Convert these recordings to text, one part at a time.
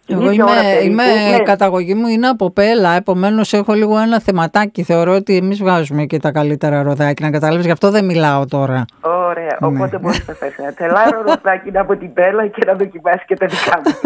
Εγώ είμαι καταγωγή μου είναι από Πέλα, επομένως έχω λίγο ένα θεματάκι. Θεωρώ ότι εμείς βγάζουμε και τα καλύτερα ροδάκια, να καταλάβεις, γι' αυτό δεν μιλάω τώρα. Ωραία, οπότε μπορείς να φέρεις ένα τελάρο ροδάκι από την Πέλα και να δοκιμάσεις και τα δικά μου.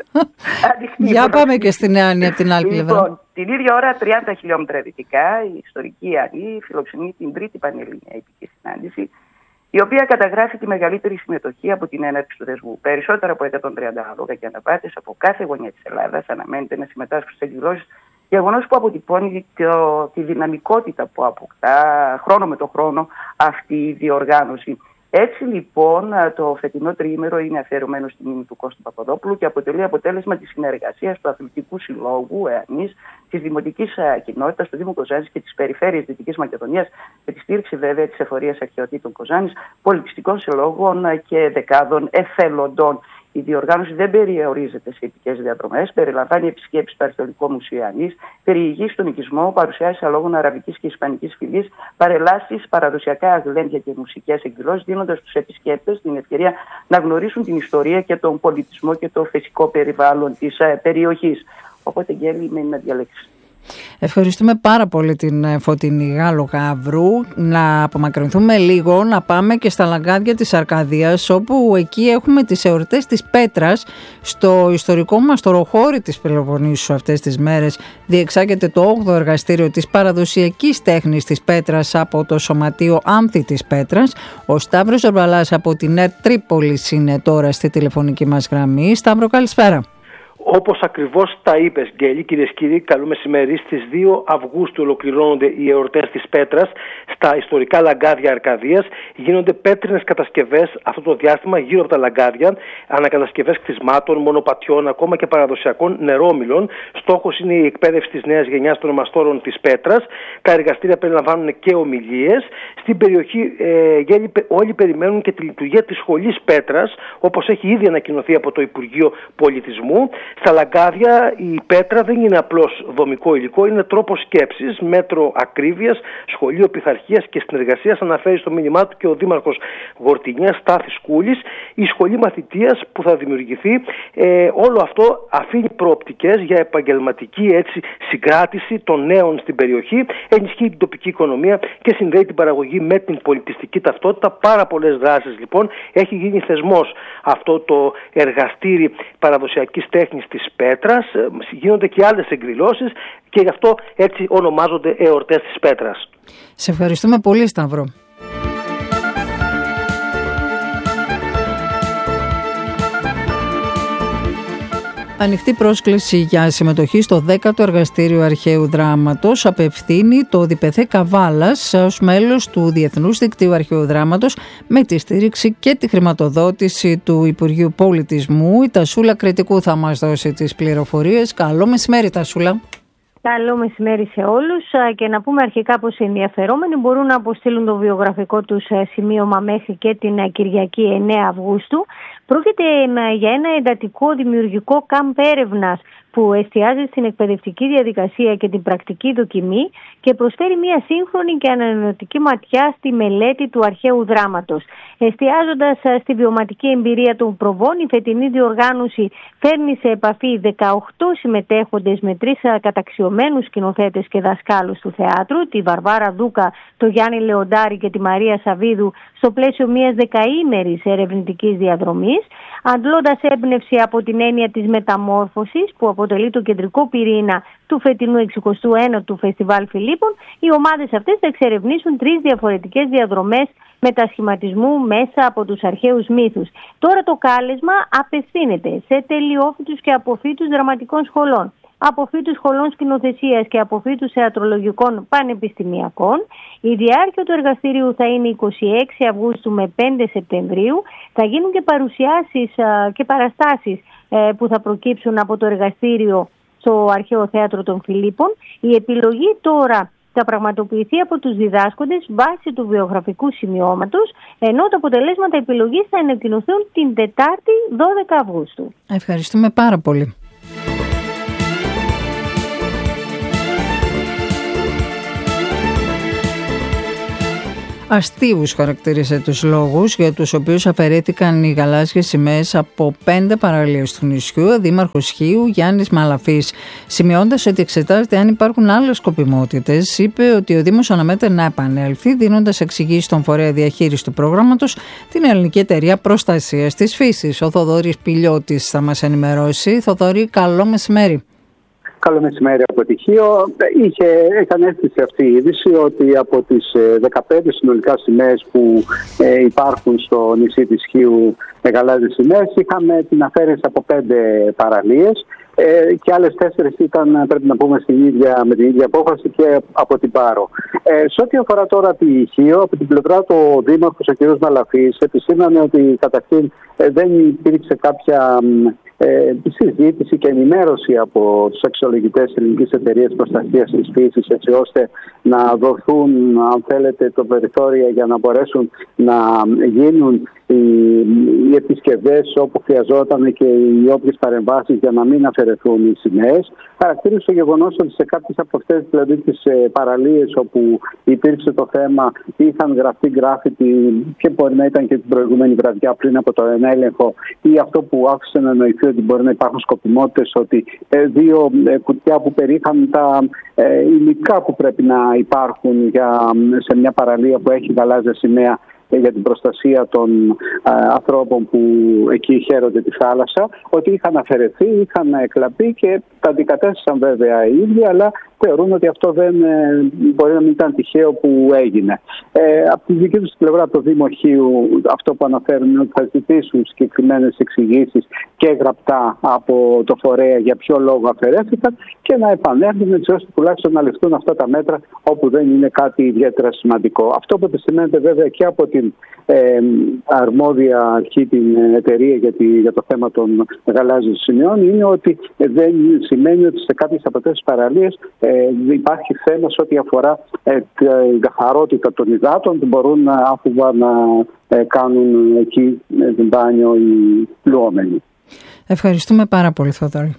Για πάμε και στην Ιάννη από την άλλη πλευρά. Λοιπόν, την ίδια ώρα 30 χιλιόμετρα δυτικά η ιστορική Ιάννη φιλοξενεί την τρίτη πανελλήνια επική συνάντηση, η οποία καταγράφει τη μεγαλύτερη συμμετοχή από την έναρξη του δεσμού. Περισσότερα από 130 άλογα και αναπάτες από κάθε γωνιά της Ελλάδας αναμένεται να συμμετάσχουν στις εκδηλώσεις, γεγονός που αποτυπώνει τη δυναμικότητα που αποκτά χρόνο με το χρόνο αυτή η διοργάνωση. Έτσι λοιπόν το φετινό τριήμερο είναι αφιερωμένο στη μνήμη του Κώστη Παπαδόπουλου και αποτελεί αποτέλεσμα της συνεργασίας του Αθλητικού Συλλόγου ΕΑΝΗΣ, της Δημοτικής Κοινότητας, του Δήμου Κοζάνης και της Περιφέρειας Δυτικής Μακεδονίας, με τη στήριξη βέβαια της Εφορίας Αρχαιοτήτων Κοζάνης, πολιτιστικών συλλόγων και δεκάδων εθελοντών. Η διοργάνωση δεν περιορίζεται σε ειδικές διαδρομές, περιλαμβάνει επισκέψεις στο Αρχαιολογικό Μουσείο Ιαννής, περιηγεί στον οικισμό, παρουσιάσεις αλόγων αραβικής και ισπανικής φυλής, παρελάσεις, παραδοσιακά αγλέντια και μουσικές εκδηλώσεις, δίνοντας στους επισκέπτες την ευκαιρία να γνωρίσουν την ιστορία και τον πολιτισμό και το φυσικό περιβάλλον της περιοχής. Οπότε, Γκέλη, μένει να διαλέξεις. Ευχαριστούμε πάρα πολύ την Φωτεινή Γάλλο Γαύρου. Να απομακρυνθούμε λίγο, να πάμε και στα λαγκάδια της Αρκαδίας, όπου εκεί έχουμε τις εορτές της Πέτρας. Στο ιστορικό μας τοροχώρι της Πελοποννήσου αυτές τις μέρες διεξάγεται το 8ο εργαστήριο της παραδοσιακής τέχνης της Πέτρας από το Σωματείο Άμφη της Πέτρας. Ο Σταύρος Ζορβαλάς από την ΕΡΤ Τρίπολης είναι τώρα στη τηλεφωνική μας γραμμή. Σταύρο, καλησπέρα. Όπως ακριβώς τα είπες, Γκέλη, κυρίες και κύριοι, καλό μεσημέρι. Στις 2 Αυγούστου ολοκληρώνονται οι εορτές της Πέτρας στα ιστορικά λαγκάδια Αρκαδίας. Γίνονται πέτρινες κατασκευές αυτό το διάστημα γύρω από τα λαγκάδια, ανακατασκευές κτισμάτων, μονοπατιών, ακόμα και παραδοσιακών νερόμυλων. Στόχος είναι η εκπαίδευση της νέας γενιάς των μαστόρων της Πέτρας. Τα εργαστήρια περιλαμβάνουν και ομιλίες. Στην περιοχή, Γκέλη, όλοι περιμένουν και τη λειτουργία της Σχολής Πέτρας, όπως έχει ήδη ανακοινωθεί από το Υπουργείο Πολιτισμού. Στα λαγκάδια η πέτρα δεν είναι απλώς δομικό υλικό, είναι τρόπος σκέψης, μέτρο ακρίβειας, σχολείο πειθαρχίας και συνεργασίας, αναφέρει στο μήνυμά του και ο Δήμαρχος Γορτινιάς Στάθης Κούλης. Η σχολή μαθητείας που θα δημιουργηθεί, όλο αυτό αφήνει προοπτικές για επαγγελματική συγκράτηση των νέων στην περιοχή, ενισχύει την τοπική οικονομία και συνδέει την παραγωγή με την πολιτιστική ταυτότητα. Πάρα πολλές δράσεις λοιπόν. Έχει γίνει θεσμός αυτό το εργαστήρι παραδοσιακής τέχνης της Πέτρας, γίνονται και άλλες εκδηλώσεις και γι' αυτό έτσι ονομάζονται εορτές της Πέτρας. Σε ευχαριστούμε πολύ, Σταύρο. Ανοιχτή πρόσκληση για συμμετοχή στο 10ο Εργαστήριο Αρχαίου Δράματος απευθύνει το ΔΠΘ Καβάλας ως μέλος του Διεθνούς Δικτύου Αρχαίου Δράματος με τη στήριξη και τη χρηματοδότηση του Υπουργείου Πολιτισμού. Η Τασούλα Κρητικού θα μας δώσει τις πληροφορίες. Καλό μεσημέρι, Τασούλα. Καλό μεσημέρι σε όλους και να πούμε αρχικά πως οι ενδιαφερόμενοι μπορούν να αποστείλουν το βιογραφικό τους σημείωμα μέχρι και την Κυριακή 9 Αυγούστου. Πρόκειται για ένα εντατικό δημιουργικό κάμπ έρευνας που εστιάζει στην εκπαιδευτική διαδικασία και την πρακτική δοκιμή και προσφέρει μια σύγχρονη και ανανεωτική ματιά στη μελέτη του αρχαίου δράματος. Εστιάζοντας στη βιωματική εμπειρία των προβών, η φετινή διοργάνωση φέρνει σε επαφή 18 συμμετέχοντες με 3 καταξιωμένους σκηνοθέτες και δασκάλους του θεάτρου, τη Βαρβάρα Δούκα, το Γιάννη Λεοντάρη και τη Μαρία Σαβίδου, στο πλαίσιο μιας 10ημερης ερευνητικής διαδρομής, αντλώντας έμπνευση από την έννοια της μεταμόρφωσης που αποτελεί το κεντρικό πυρήνα του φετινού 69ου Φεστιβάλ Φιλίππων. Οι ομάδες αυτές θα εξερευνήσουν 3 διαφορετικές διαδρομές μετασχηματισμού μέσα από τους αρχαίους μύθους. Τώρα το κάλεσμα απευθύνεται σε τελειόφοιτους και αποφοίτους δραματικών σχολών, αποφοίτους σχολών σκηνοθεσίας και αποφοίτους θεατρολογικών πανεπιστημιακών. Η διάρκεια του εργαστηρίου θα είναι 26 Αυγούστου με 5 Σεπτεμβρίου. Θα γίνουν και παρουσιάσεις και παραστάσεις που θα προκύψουν από το εργαστήριο στο Αρχαίο Θέατρο των Φιλίππων. Η επιλογή τώρα θα πραγματοποιηθεί από τους διδάσκοντες βάσει του βιογραφικού σημειώματος, ενώ τα αποτελέσματα επιλογής θα ανακοινωθούν την Τετάρτη 12 Αυγούστου. Ευχαριστούμε πάρα πολύ. Αστείους χαρακτήρισε τους λόγους για τους οποίους αφαιρέθηκαν οι γαλάζιες σημαίες από 5 παραλίες του νησιού, ο Δήμαρχος Χίου Γιάννης Μαλαφής. Σημειώντας ότι εξετάζεται αν υπάρχουν άλλες σκοπιμότητες, είπε ότι ο Δήμος αναμένεται να επανέλθει, δίνοντας εξηγήσεις στον φορέα διαχείριση του προγράμματος, την Ελληνική Εταιρεία Προστασίας της Φύσης. Ο Θοδωρής Πηλιώτης θα μας ενημερώσει. Θοδωρή, καλό μεσημέρι. Καλό μεσημέρι από τη Χίο. Έκανε αίσθηση αυτή η είδηση ότι από τις 15 συνολικά σημαίες που υπάρχουν στο νησί της Χίου με γαλάζιες σημαίες, είχαμε την αφαίρεση από 5 παραλίες και άλλες 4 ήταν, πρέπει να πούμε, με την ίδια απόφαση και από την Πάρο. Σε ό,τι αφορά τώρα τη Χίο, από την πλευρά του ο Δήμαρχος, ο κ. Μαλαφής, επισήμανε ότι καταρχήν δεν υπήρξε κάποια συζήτηση και ενημέρωση από τους αξιολογητές της Ελληνικής Εταιρείας Προστασίας της Φύσης, έτσι ώστε να δοθούν, αν θέλετε, το περιθώριο για να μπορέσουν να γίνουν οι επισκευές όπου χρειαζόταν και οι όποιες παρεμβάσεις για να μην αφαιρεθούν οι σημαίες. Χαρακτήρισε το γεγονός ότι σε κάποιες από αυτές, δηλαδή τις παραλίες όπου υπήρξε το θέμα, είχαν γραφτεί γκράφιτι και μπορεί να ήταν και την προηγούμενη βραδιά πριν από τον έλεγχο, ή αυτό που άφησε να εννοηθεί ότι μπορεί να υπάρχουν σκοπιμότητες, ότι 2 κουτιά που περίχαν τα υλικά που πρέπει να υπάρχουν σε μια παραλία που έχει γαλάζια σημαία για την προστασία των ανθρώπων που εκεί χαίρονται τη θάλασσα, ότι είχαν αφαιρεθεί, είχαν εκλαπεί και τα αντικατέστησαν βέβαια οι ίδιοι, αλλά θεωρούν ότι αυτό δεν μπορεί να μην ήταν τυχαίο που έγινε. Από τη δική τους πλευρά, από το Δήμο Χίου, αυτό που αναφέρουν είναι ότι θα ζητήσουν συγκεκριμένες εξηγήσεις και γραπτά από το φορέα για ποιο λόγο αφαιρέθηκαν και να επανέλθουν, έτσι ώστε τουλάχιστον να ληφθούν αυτά τα μέτρα όπου δεν είναι κάτι ιδιαίτερα σημαντικό. Αυτό που επισημαίνεται βέβαια και από την αρμόδια αρχή, την εταιρεία για το θέμα των γαλάζιων σημειών, είναι ότι δεν σημαίνει ότι σε κάποιες από αυτές τις παραλίες υπάρχει θέμα σε ό,τι αφορά την καθαρότητα των υδάτων που μπορούν άφοβα να κάνουν εκεί μπάνιο οι πλουόμενοι. Ευχαριστούμε πάρα πολύ, Θοδωρή.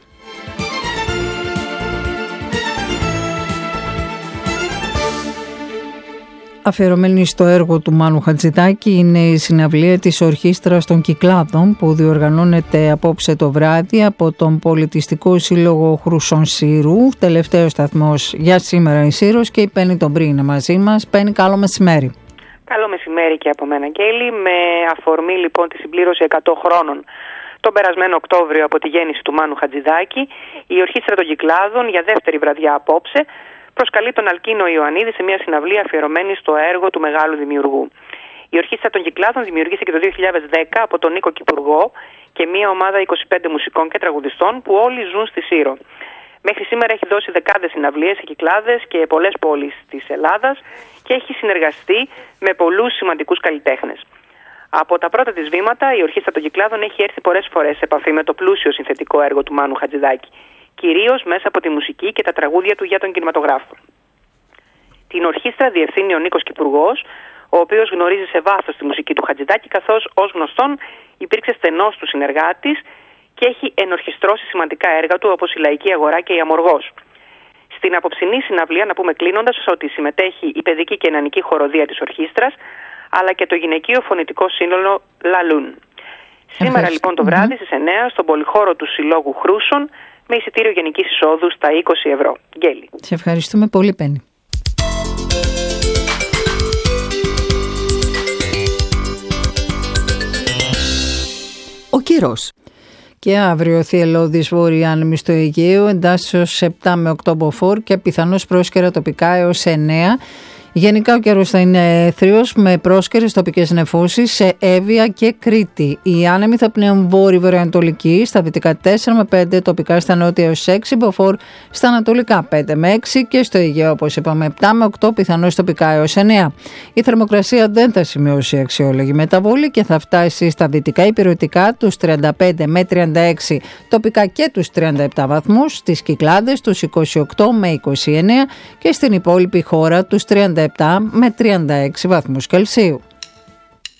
Αφιερωμένη στο έργο του Μάνου Χατζηδάκη είναι η συναυλία της Ορχήστρας των Κυκλάδων που διοργανώνεται απόψε το βράδυ από τον Πολιτιστικό Σύλλογο Χρυσών Σύρου. Τελευταίος σταθμός για σήμερα η Σύρος και η Πέννη Τομπρή είναι μαζί μας. Πέννη, καλό μεσημέρι. Καλό μεσημέρι και από μένα, Γκέλη. Με αφορμή λοιπόν τη συμπλήρωση 100 χρόνων τον περασμένο Οκτώβριο από τη γέννηση του Μάνου Χατζηδάκη, η Ορχήστρα των Κυκλάδων για δεύτερη βραδιά απόψε προσκαλεί τον Αλκίνο Ιωαννίδη σε μια συναυλία αφιερωμένη στο έργο του μεγάλου δημιουργού. Η Ορχήστρα των Κυκλάδων δημιουργήθηκε το 2010 από τον Νίκο Κυπουργό και μια ομάδα 25 μουσικών και τραγουδιστών που όλοι ζουν στη Σύρο. Μέχρι σήμερα έχει δώσει δεκάδες συναυλίες σε Κυκλάδες και πολλές πόλεις της Ελλάδας και έχει συνεργαστεί με πολλούς σημαντικούς καλλιτέχνες. Από τα πρώτα της βήματα, η Ορχήστρα των Κυκλάδων έχει έρθει πολλές φορές σε επαφή με το πλούσιο συνθετικό έργο του Μάνου Χατζηδάκη, κυρίως μέσα από τη μουσική και τα τραγούδια του για τον κινηματογράφο. Την ορχήστρα διευθύνει ο Νίκος Κυπουργός, ο οποίος γνωρίζει σε βάθος τη μουσική του Χατζηδάκη, καθώς ως γνωστόν υπήρξε στενός του συνεργάτης και έχει ενορχιστρώσει σημαντικά έργα του όπως η Λαϊκή Αγορά και η Αμοργός. Στην απόψινή συναυλία, να πούμε κλείνοντας, ότι συμμετέχει η παιδική και ενανική χοροδία της ορχήστρας, αλλά και το γυναικείο φωνητικό σύνολο Λαλούν. Σήμερα λοιπόν το βράδυ στις 9 στον πολυχώρο του Συλλόγου Χρούσων, με εισιτήριο γενικής εισόδου στα 20 ευρώ. Γκέλη. Σε ευχαριστούμε πολύ, Πέννη. Ο καιρός. Και αύριο θυελλώδης βόρεια άνεμη στο Αιγαίο, εντάσσεως 7 με 8 μποφόρ και πιθανώς πρόσκαιρα τοπικά έως 9. Γενικά ο καιρός θα είναι έθριος με πρόσκαιρες τοπικές νεφώσεις σε Εύβοια και Κρήτη. Οι άνεμοι θα πνέουν βόρειο-βορειοανατολική, στα δυτικά 4 με 5, τοπικά στα νότια έως 6, μποφόρ στα ανατολικά 5 με 6 και στο Αιγαίο, όπως είπαμε, 7 με 8, πιθανώς τοπικά έως 9. Η θερμοκρασία δεν θα σημειώσει αξιόλογη μεταβολή και θα φτάσει στα δυτικά υπηρετικά τους 35 με 36, τοπικά και τους 37 βαθμούς, στις Κυκλάδες τους 28 με 29 και στην υπόλοιπη χώρα τους 37 με 36 βαθμούς Κελσίου.